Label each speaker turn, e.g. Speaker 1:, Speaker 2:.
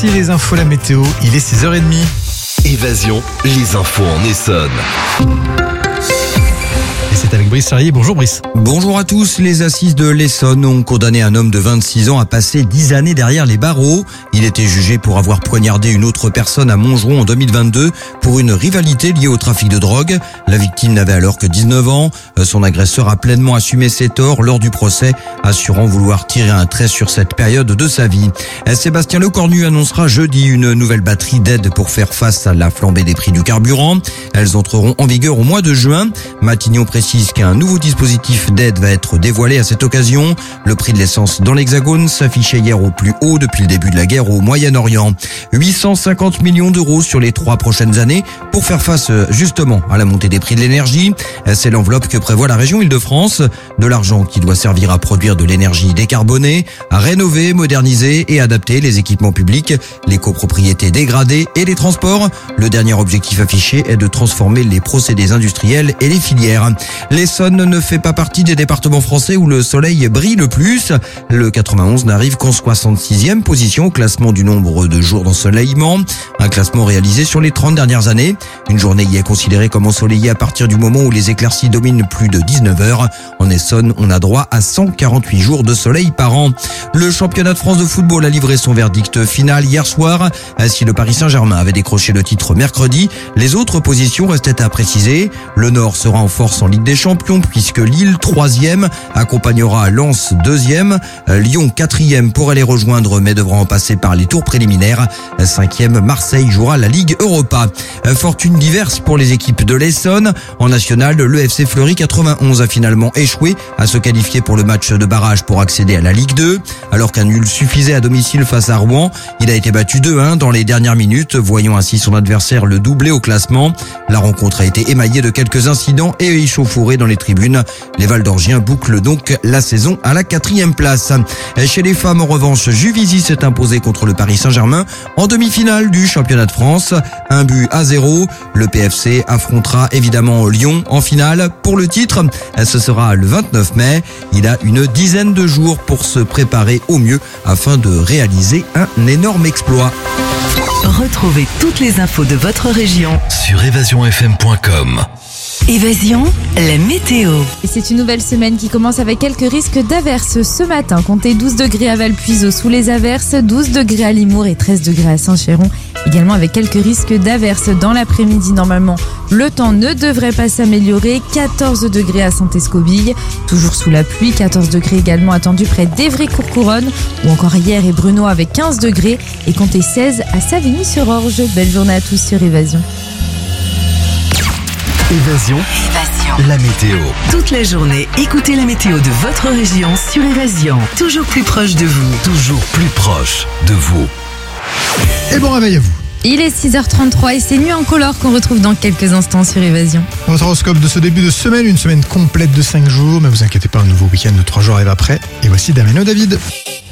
Speaker 1: Voici les infos, la météo, il est 6h30.
Speaker 2: Évasion, les infos en Essonne.
Speaker 1: Et c'est avec Brice Charrier. Bonjour Brice.
Speaker 3: Bonjour à tous. Les assises de l'Essonne ont condamné un homme de 26 ans à passer 10 années derrière les barreaux. Il était jugé pour avoir poignardé une autre personne à Montgeron en 2022 pour une rivalité liée au trafic de drogue. La victime n'avait alors que 19 ans. Son agresseur a pleinement assumé ses torts lors du procès, assurant vouloir tirer un trait sur cette période de sa vie. Sébastien Lecornu annoncera jeudi une nouvelle batterie d'aide pour faire face à la flambée des prix du carburant. Elles entreront en vigueur au mois de juin. Matignon précise qu'un nouveau dispositif d'aide va être dévoilé à cette occasion. Le prix de l'essence dans l'Hexagone s'affichait hier au plus haut depuis le début de la guerre au Moyen-Orient. 850 millions d'euros sur les 3 prochaines années pour faire face justement à la montée des prix de l'énergie. C'est l'enveloppe que prévoit la région Île-de-France. De l'argent qui doit servir à produire de l'énergie décarbonée, à rénover, moderniser et adapter les équipements publics, les copropriétés dégradées et les transports. Le dernier objectif affiché est de transformer les procédés industriels et les filières. L'Essonne ne fait pas partie des départements français où le soleil brille le plus. Le 91 n'arrive qu'en 66e position au classement du nombre de jours d'ensoleillement. Un classement réalisé sur les 30 dernières années. Une journée y est considérée comme ensoleillée à partir du moment où les éclaircies dominent plus de 19 heures. En Essonne, on a droit à 148 jours de soleil par an. Le championnat de France de football a livré son verdict final hier soir. Si le Paris Saint-Germain avait décroché le titre mercredi, les autres positions restaient à préciser. Le Nord sera en force en Ligue des Champions puisque Lille, 3e, accompagnera Lens, 2e. Lyon, 4e, pourrait les rejoindre mais devra en passer par les tours préliminaires. 5e, Marseille jouera la Ligue Europa. Fortune diverse pour les équipes de l'Essonne. En national, le FC Fleury 91 a finalement échoué à se qualifier pour le match de barrage pour accéder à la Ligue 2. Alors qu'un nul suffisait à domicile face à Rouen, il a été battu 2-1 dans les dernières minutes, voyant ainsi son adversaire le doubler au classement. La rencontre a été émaillée de quelques incidents et échauffourée dans les tribunes. Les Val-d'Orgiens bouclent donc la saison à la 4e place. Chez les femmes, en revanche, Juvisy s'est imposé contre le Paris Saint-Germain en demi-finale du championnat de France. 1-0. Le PFC affrontera évidemment Lyon en finale pour le titre. Ce sera le 29 mai. Il a une dizaine de jours pour se préparer au mieux afin de réaliser un énorme exploit.
Speaker 4: Retrouvez toutes les infos de votre région
Speaker 2: Sur évasionfm.com.
Speaker 4: Évasion, la météo.
Speaker 5: Et c'est une nouvelle semaine qui commence avec quelques risques d'averses ce matin. Comptez 12 degrés à Valpuiseau sous les averses, 12 degrés à Limours et 13 degrés à Saint-Chéron. Également avec quelques risques d'averses dans l'après-midi. Normalement, le temps ne devrait pas s'améliorer. 14 degrés à Saint-Escobille, toujours sous la pluie. 14 degrés également attendus près d'Évry-Courcouronnes ou encore hier et Bruno avec 15 degrés. Et comptez 16 à Savigny-sur-Orge. Belle journée à tous sur Évasion.
Speaker 2: Évasion, la météo.
Speaker 4: Toute la journée, écoutez la météo de votre région sur Évasion. Toujours plus proche de vous.
Speaker 2: Toujours plus proche de vous.
Speaker 1: Et bon réveil à vous.
Speaker 5: Il est 6h33 et c'est Nuit Incolore qu'on retrouve dans quelques instants sur Évasion.
Speaker 1: Votre horoscope de ce début de semaine, une semaine complète de 5 jours. Mais vous inquiétez pas, un nouveau week-end de 3 jours arrive après. Et voici Damien David.